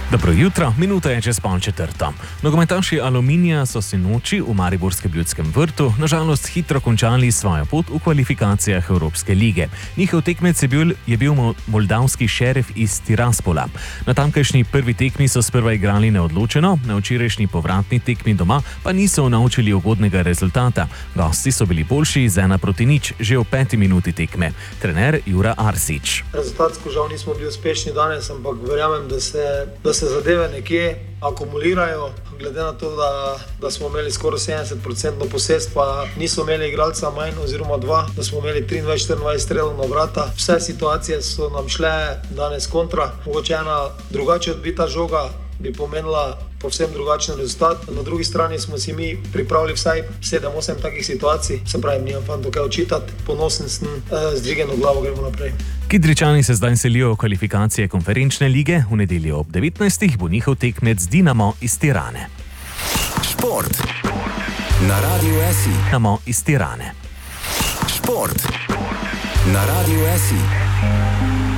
Dobro jutro, minuta je čez pol četrto. Nogometaši Aluminija so sinoči v Mariborskem Ljudskem vrtu nažalost hitro končali svojo pot v kvalifikacijah Evropske lige. Njihov tekmec je bil moldavski Šerif iz Tiraspola. Na tamkajšnji prvi tekmi so sprva igrali neodločeno, na včerajšnji povratni tekmi doma pa niso naučili ugodnega rezultata. Gosti so bili boljši z 1-0 že v 5. minuti tekme. Trener Jura Arsič. Rezultatsko žal nismo bili uspešni danes, ampak verjamem, da se zadeve nekje akumulirajo. Glede na to, da smo imeli skoraj 70% posestva, niso imeli igralca manj oziroma dva, da smo imeli 23-24 strelov na vrata. Vse situacije so nam šle danes kontra. Mogoče ena drugače odbita žoga bi pomenila povsem drugačen rezultat. Na drugi strani smo si mi pripravili vsaj 7-8 takih situacij. Se pravi, nimam fanto kaj očitati, ponosen sem, z dvigeno glavo gremo naprej. Kidričani se zdaj selijo v kvalifikacije konferenčne lige. V nedeljo ob 19. bo njihov tekmec Dinamo iz Tirane. Šport na Radiu SI. Dinamo iz Tirane. Šport na Radiu SI.